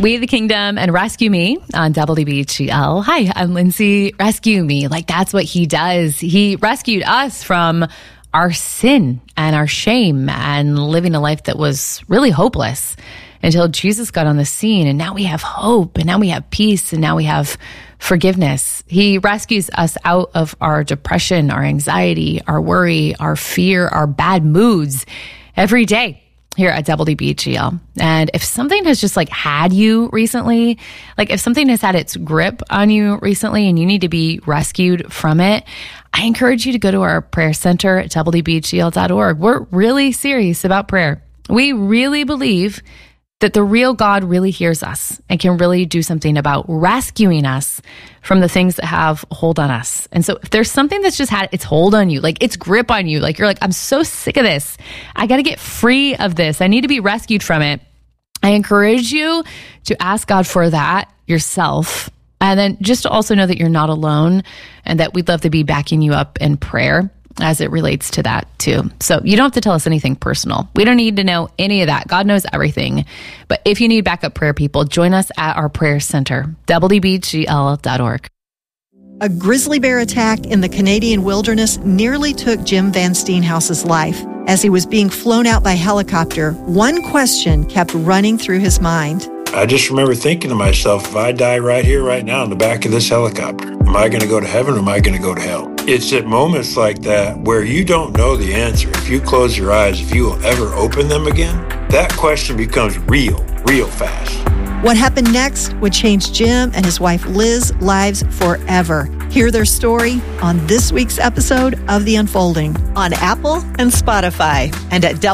We the Kingdom and Rescue Me on WBGL. Hi, I'm Lindsay. Rescue Me. Like, that's what he does. He rescued us from our sin and our shame and living a life that was really hopeless until Jesus got on the scene. And now we have hope, and now we have peace, and now we have forgiveness. He rescues us out of our depression, our anxiety, our worry, our fear, our bad moods every day here at WBGL. And if something has just had you recently, if something has had its grip on you recently and you need to be rescued from it, I encourage you to go to our prayer center at WBGL.org. We're really serious about prayer. We really believe that the real God really hears us and can really do something about rescuing us from the things that have hold on us. And so if there's something that's just had its hold on you, its grip on you, you're I'm so sick of this. I got to get free of this. I need to be rescued from it. I encourage you to ask God for that yourself. And then just to also know that you're not alone and that we'd love to be backing you up in prayer as it relates to that too. So you don't have to tell us anything personal. We don't need to know any of that. God knows everything. But if you need backup prayer, people, join us at our prayer center, WBGL.org. A grizzly bear attack in the Canadian wilderness nearly took Jim Van Steenhouse's life. As he was being flown out by helicopter, one question kept running through his mind. I just remember thinking to myself, if I die right here, right now, in the back of this helicopter, am I going to go to heaven or am I going to go to hell? It's at moments like that where you don't know the answer. If you close your eyes, if you will ever open them again, that question becomes real fast. What happened next would change Jim and his wife Liz's lives forever. Hear their story on this week's episode of The Unfolding on Apple and Spotify and at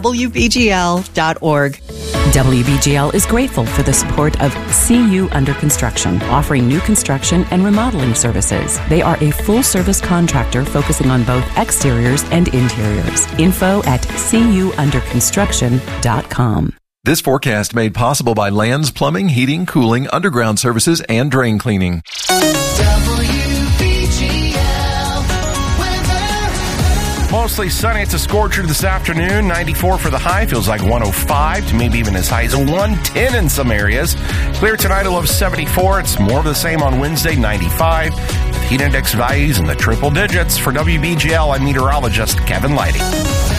WBGL.org. WBGL is grateful for the support of CU Under Construction, offering new construction and remodeling services. They are a full-service contractor focusing on both exteriors and interiors. Info at CUunderconstruction.com. This forecast made possible by Lands Plumbing, Heating, Cooling, Underground Services, and Drain Cleaning. Mostly sunny. It's a scorcher this afternoon. 94 for the high. Feels like 105 to maybe even as high as 110 in some areas. Clear tonight, a low of 74. It's more of the same on Wednesday, 95. With heat index values in the triple digits. For WBGL, I'm meteorologist Kevin Lighty.